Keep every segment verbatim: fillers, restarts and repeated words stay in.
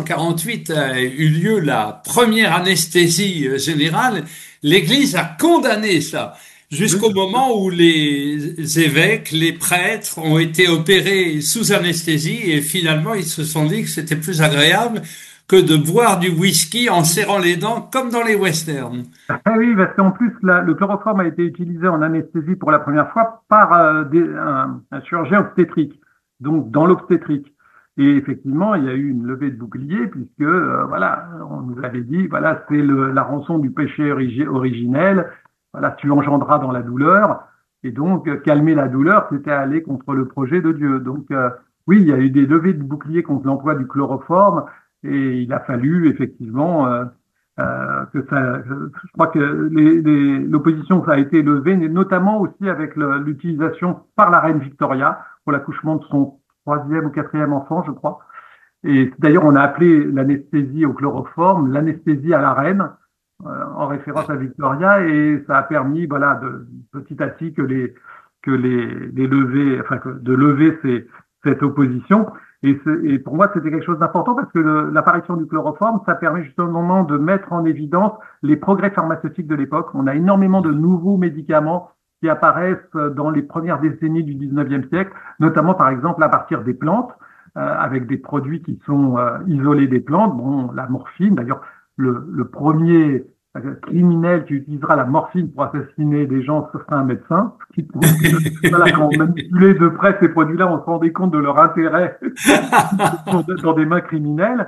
quarante-huit a eu lieu la première anesthésie euh, générale, l'Église a condamné ça Oui, jusqu'au moment où les évêques, les prêtres ont été opérés sous anesthésie et finalement ils se sont dit que c'était plus agréable que de boire du whisky en serrant les dents comme dans les westerns. ah oui, parce qu'en plus, la- le chloroforme a été utilisé en anesthésie pour la première fois par euh, des- un, un chirurgien obstétrique, donc dans l'obstétrique. Et effectivement, il y a eu une levée de bouclier puisque, euh, voilà, on nous avait dit, voilà, c'est le- la rançon du péché origi- originel, voilà, tu engendras dans la douleur. Et donc, euh, calmer la douleur, c'était aller contre le projet de Dieu. Donc, euh, oui, il y a eu des levées de bouclier contre l'emploi du chloroforme et il a fallu effectivement euh, euh, que ça, je crois que les- les- l'opposition ça a été levée, mais notamment aussi avec le- l'utilisation par la reine Victoria pour l'accouchement de son troisième ou quatrième enfant, je crois. Et d'ailleurs, on a appelé l'anesthésie au chloroforme l'anesthésie à la reine, euh, en référence à Victoria, et ça a permis, voilà, de, petit à petit que les que les, les lever, enfin, que, de lever ces, cette opposition. Et, et pour moi, c'était quelque chose d'important parce que le- l'apparition du chloroforme, ça permet justement de mettre en évidence les progrès pharmaceutiques de l'époque. On a énormément de nouveaux médicaments qui apparaissent dans les premières décennies du dix-neuvième siècle, notamment par exemple à partir des plantes, euh, avec des produits qui sont euh, isolés des plantes. Bon, la morphine, d'ailleurs, le, le premier euh, criminel qui utilisera la morphine pour assassiner des gens, ce sera un médecin, ce qui prouve que, voilà, quand on manipulait de près ces produits-là, on se rendait compte de leur intérêt dans, dans des mains criminelles.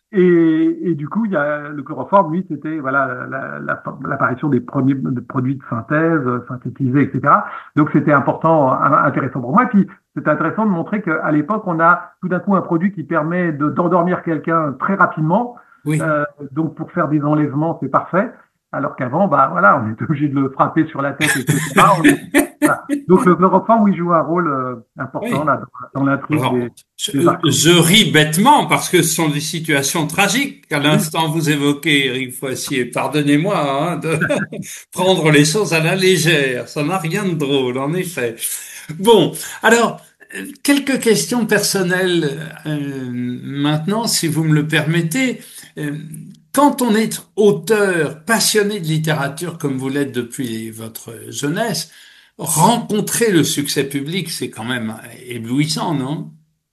Et, et du coup, il y a le chloroforme, lui, c'était voilà la- la- l'apparition des premiers de produits de synthèse, euh, synthétisés, et cetera. Donc c'était important, un- intéressant pour moi. Et puis c'est intéressant de montrer qu'à l'époque, on a tout d'un coup un produit qui permet de- d'endormir quelqu'un très rapidement. Oui. Euh, donc pour faire des enlèvements, c'est parfait. Alors qu'avant, bah voilà, on était obligé de le frapper sur la tête, et cetera. On est- voilà. Donc le chloroforme, oui, joue un rôle euh, important Oui. là dans, dans l'intrigue Alors, des, des je, arcs. je ris bêtement parce que ce sont des situations tragiques. À Oui, l'instant, vous évoquez, Eric Foissier, pardonnez-moi, hein, de prendre les choses à la légère. Ça n'a rien de drôle, en effet. Bon, alors, euh, quelques questions personnelles euh, maintenant, si vous me le permettez. Euh, Quand on est auteur passionné de littérature comme vous l'êtes depuis votre jeunesse, rencontrer le succès public, c'est quand même éblouissant, non?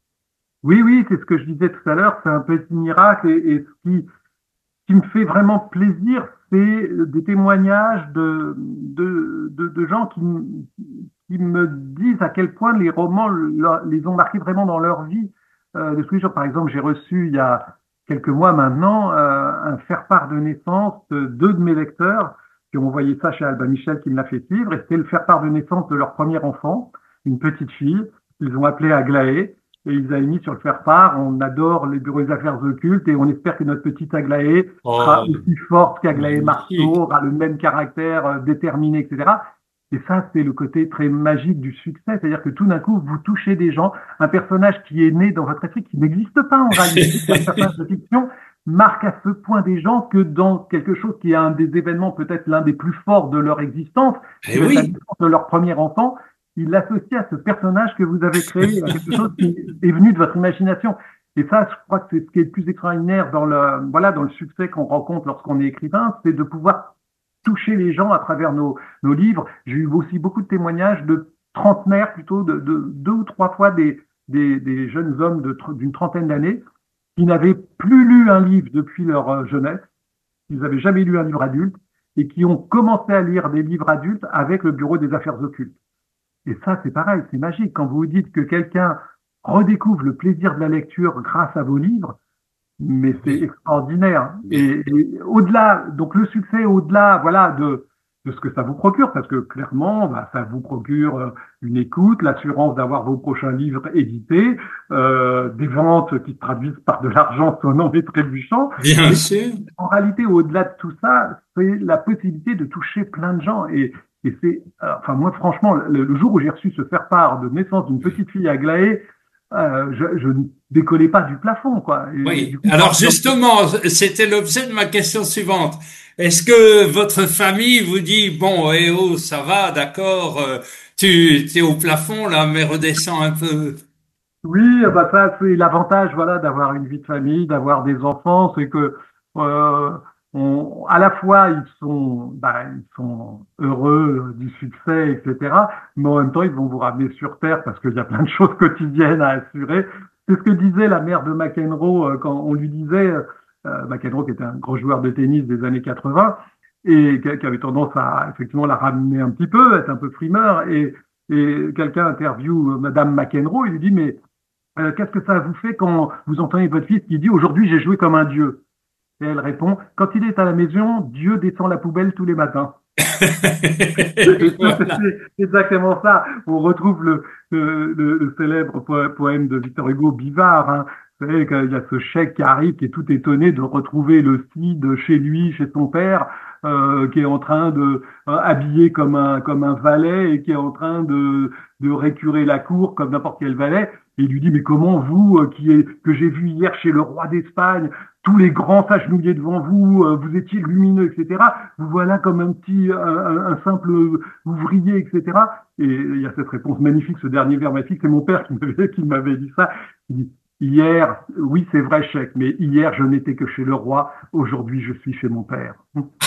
oui, oui, c'est ce que je disais tout à l'heure, c'est un petit miracle et, et ce qui, qui me fait vraiment plaisir, c'est des témoignages de, de, de, de gens qui, m- qui me disent à quel point les romans leur- les ont marqués vraiment dans leur vie euh, de tous les jours. Par exemple, j'ai reçu il y a quelques mois maintenant euh, un faire-part de naissance de deux de mes lecteurs qui ont envoyé ça chez Albin Michel qui me l'a fait suivre et c'était le faire-part de naissance de leur premier enfant, une petite fille. Ils ont appelé Aglaé. Et ils avaient mis sur le faire-part, on adore les bureaux des affaires occultes et on espère que notre petite Aglaé sera Oh, aussi forte qu'Aglaé Marceau, magnifique. aura le même caractère euh, déterminé, et cetera. Et ça, c'est le côté très magique du succès. C'est-à-dire que tout d'un coup, vous touchez des gens, un personnage qui est né dans votre esprit, qui n'existe pas en réalité, un personnage de fiction, marque à ce point des gens que dans quelque chose qui est un des événements, peut-être l'un des plus forts de leur existence, qui Eh va être la oui, naissance de leur premier enfant, il l'associe à ce personnage que vous avez créé, à quelque chose qui est venu de votre imagination. Et ça, je crois que c'est ce qui est le plus extraordinaire dans le, voilà, dans le succès qu'on rencontre lorsqu'on est écrivain, c'est de pouvoir toucher les gens à travers nos, nos livres. J'ai eu aussi beaucoup de témoignages de trentenaires, plutôt de, de deux ou trois fois des, des, des jeunes hommes de, d'une trentaine d'années qui n'avaient plus lu un livre depuis leur euh, jeunesse, qui n'avaient jamais lu un livre adulte et qui ont commencé à lire des livres adultes avec le Bureau des affaires occultes. Et ça, c'est pareil, c'est magique. Quand vous dites que quelqu'un redécouvre le plaisir de la lecture grâce à vos livres, mais c'est oui, extraordinaire. mais Et, et au-delà, donc le succès, au-delà, voilà, de, de ce que ça vous procure, parce que clairement, bah, ça vous procure euh, une écoute, l'assurance d'avoir vos prochains livres édités, euh, des ventes qui se traduisent par de l'argent sonnant et trébuchant. bien Mais sûr. en réalité, au-delà de tout ça, c'est la possibilité de toucher plein de gens. Et, et c'est, euh, enfin, moi, franchement, le, le jour où j'ai reçu ce faire-part de naissance d'une petite fille à Glaé, euh, je, je ne décollais pas du plafond, quoi. Et, et Oui. du coup, Alors quand, justement, c'était l'objet de ma question suivante. Est-ce que votre famille vous dit, bon, eh oh, ça va, d'accord, euh, tu es au plafond là, mais redescends un peu. Oui, bah ça c'est l'avantage, voilà, d'avoir une vie de famille, d'avoir des enfants, c'est que euh, on, à la fois ils sont, bah, ils sont heureux du succès, et cetera. Mais en même temps ils vont vous ramener sur terre parce qu'il y a plein de choses quotidiennes à assurer. C'est ce que disait la mère de McEnroe euh, quand on lui disait, euh, McEnroe qui était un gros joueur de tennis des années quatre-vingts et qui, qui avait tendance à effectivement la ramener un petit peu, être un peu frimeur et et quelqu'un interviewe Madame McEnroe, il lui dit mais euh, qu'est-ce que ça vous fait quand vous entendez votre fils qui dit aujourd'hui j'ai joué comme un dieu? Et elle répond, quand il est à la maison, Dieu descend la poubelle tous les matins. Et ça, Voilà. c'est exactement ça. On retrouve le, le, le- le célèbre po- poème de Victor Hugo, Bivard. Hein. Vous savez qu'il y a ce chèque qui arrive, qui est tout étonné de retrouver le Cid chez lui, chez son père, euh, qui est en train de euh, habillé comme un comme un valet et qui est en train de de récurer la cour comme n'importe quel valet. Et il lui dit mais comment vous euh, qui est que j'ai vu hier chez le roi d'Espagne, tous les grands s'agenouillaient devant vous, euh, vous étiez lumineux, et cetera. Vous voilà comme un petit, un, un- un simple ouvrier, et cetera. Et il y a cette réponse magnifique, ce dernier vers magnifique, c'est mon père qui m'avait, qui m'avait dit ça. Il dit, hier, oui, c'est vrai, chèque, mais hier, je n'étais que chez le roi, aujourd'hui, je suis chez mon père.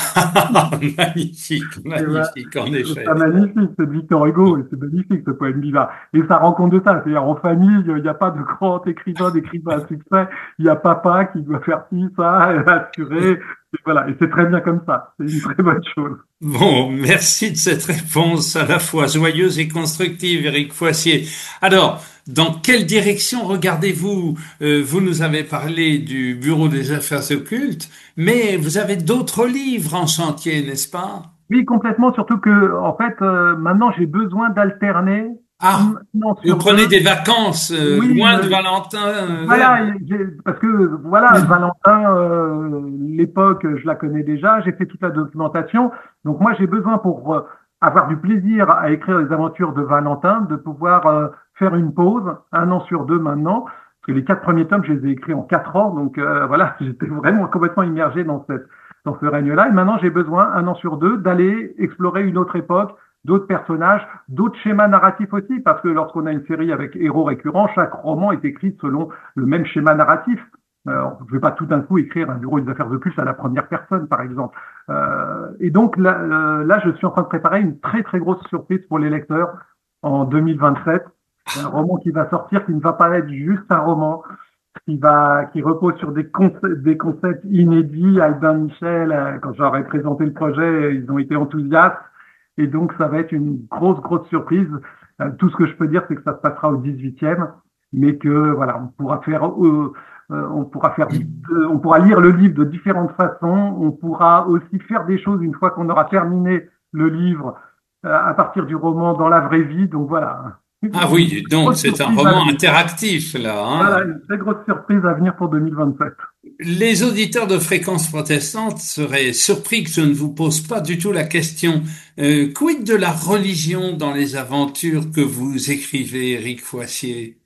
Magnifique, Et voilà. magnifique, en Je trouve effet. ça magnifique, c'est de Victor Hugo, et c'est magnifique ce poème Viva. Et ça rend compte de ça, c'est-à-dire en famille, il n'y a pas de grand écrivain, d'écrivain à succès, il y a papa qui doit faire ci, ça, assurer, et voilà, et c'est très bien comme ça, c'est une très bonne chose. Bon, merci de cette réponse à la fois joyeuse et constructive, Éric Foissier. Alors, dans quelle direction regardez-vous? Euh, vous nous avez parlé du Bureau des affaires occultes, mais vous avez d'autres livres en chantier, n'est-ce pas? Oui, complètement, surtout que, en fait, euh, maintenant, j'ai besoin d'alterner Ah, un an vous sur prenez deux. des vacances euh, Oui, loin de me- Valentin euh, voilà, Verne. et j'ai- parce que, voilà, Valentin, euh, l'époque, je la connais déjà, j'ai fait toute la documentation. Donc, moi, j'ai besoin pour euh, avoir du plaisir à écrire les aventures de Valentin, de pouvoir euh, faire une pause, un an sur deux maintenant. Parce que les quatre premiers tomes, je les ai écrits en quatre ans. Donc, euh, voilà, j'étais vraiment complètement immergé dans cette, dans ce règne-là. Et maintenant, j'ai besoin, un an sur deux, d'aller explorer une autre époque, d'autres personnages, d'autres schémas narratifs aussi, parce que lorsqu'on a une série avec héros récurrents, chaque roman est écrit selon le même schéma narratif. Alors, je ne vais pas tout d'un coup écrire un bureau des affaires occultes à la première personne, par exemple. Euh, et donc là, euh, là, je suis en train de préparer une très très grosse surprise pour les lecteurs en deux mille vingt-sept. Un roman qui va sortir, qui ne va pas être juste un roman, qui va, qui repose sur des concepts, des concepts inédits. Albin Michel, euh, quand j'aurais présenté le projet, ils ont été enthousiastes. Et donc, ça va être une grosse, grosse surprise. Euh, tout ce que je peux dire, c'est que ça se passera au dix-huitième, mais que, voilà, on pourra faire, euh, euh, on pourra faire, de- on pourra lire le livre de différentes façons. On pourra aussi faire des choses une fois qu'on aura terminé le livre, euh, à partir du roman dans la vraie vie. Donc voilà, Ah une oui, donc grosse c'est un surprise à roman venir. interactif là, hein. Voilà, une très grosse surprise à venir pour deux mille vingt-sept. Les auditeurs de Fréquence protestante seraient surpris que je ne vous pose pas du tout la question. Euh, quid de la religion dans les aventures que vous écrivez, Éric Foissier?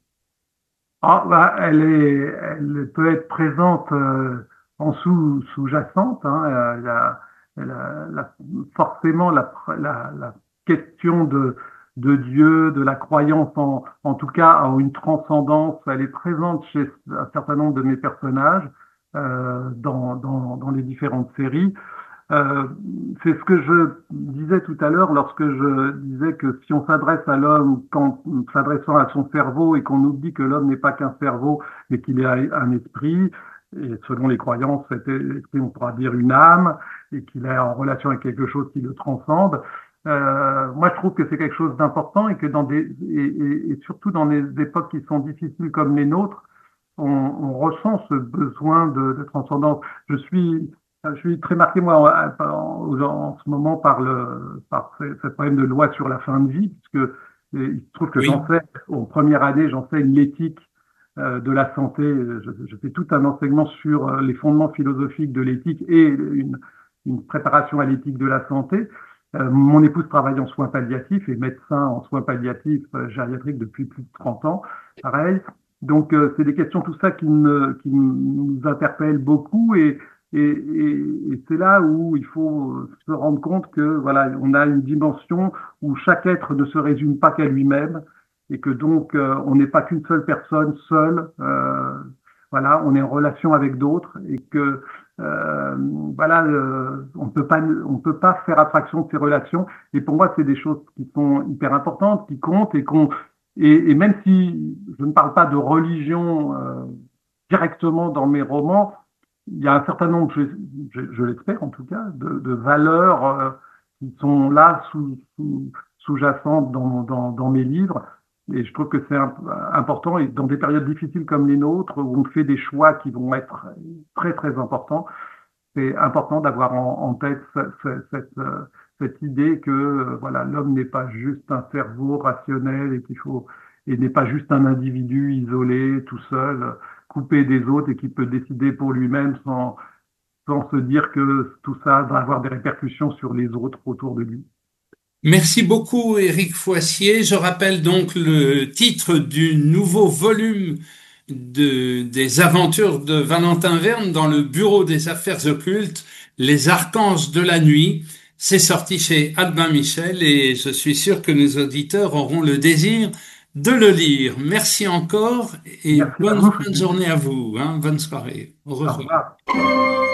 Ah, bah, elle est, elle peut être présente euh, en sous, sous-jacente. Hein. Euh, il y a- la- la- forcément, la, la, la question de, de Dieu, de la croyance en, en tout cas, en une transcendance, elle est présente chez un certain nombre de mes personnages euh, dans, dans, dans les différentes séries. Euh, c'est ce que je disais tout à l'heure lorsque je disais que si on s'adresse à l'homme qu'en s'adressant à son cerveau et qu'on oublie que l'homme n'est pas qu'un cerveau, mais qu'il est un esprit, et selon les croyances, cet esprit, on pourra dire une âme, et qu'il est en relation avec quelque chose qui le transcende. Euh, moi, je trouve que c'est quelque chose d'important et que dans des et, et, et surtout dans des époques qui sont difficiles comme les nôtres, on, on ressent ce besoin de, de transcendance. Je suis je suis très marqué, moi, en, en, en ce moment par le, par ce, ce problème de loi sur la fin de vie, puisque il se trouve que Oui, j'enseigne, en première année, j'enseigne l'éthique euh, de la santé. Je, je, fais tout un enseignement sur euh, les fondements philosophiques de l'éthique et une, une préparation à l'éthique de la santé. Euh, mon épouse travaille en soins palliatifs et médecin en soins palliatifs euh, gériatriques depuis plus de trente ans, pareil. Donc, euh, c'est des questions, tout ça, qui, me, qui nous interpellent beaucoup et, et, et, et c'est là où il faut se rendre compte que voilà, on a une dimension où chaque être ne se résume pas qu'à lui-même et que donc euh, on n'est pas qu'une seule personne seule. Euh, voilà, on est en relation avec d'autres et que euh, voilà, euh, on peut pas on peut pas faire abstraction de ces relations. Et pour moi, c'est des choses qui sont hyper importantes, qui comptent et qu'on et, et même si je ne parle pas de religion euh, directement dans mes romans, il y a un certain nombre, je, je, je l'espère en tout cas, de, de valeurs euh, qui sont là sous, sous, sous-jacentes dans, dans, dans mes livres. Et je trouve que c'est un- important, et dans des périodes difficiles comme les nôtres, où on fait des choix qui vont être très très importants, c'est important d'avoir en, en tête ce- ce- cette, euh, cette idée que euh, voilà, l'homme n'est pas juste un cerveau rationnel et qu'il faut et n'est pas juste un individu isolé, tout seul, euh, coupé des autres et qui peut décider pour lui-même sans, sans se dire que tout ça va avoir des répercussions sur les autres autour de lui. Merci beaucoup, Éric Foissier. Je rappelle donc le titre du nouveau volume de, des aventures de Valentin Verne dans le Bureau des affaires occultes, Les archanges de la nuit. C'est sorti chez Albin Michel et je suis sûr que nos auditeurs auront le désir de le lire. Merci encore et Merci à bonne vous, fin de Philippe. journée à vous, hein. Bonne soirée. Au Au revoir. revoir.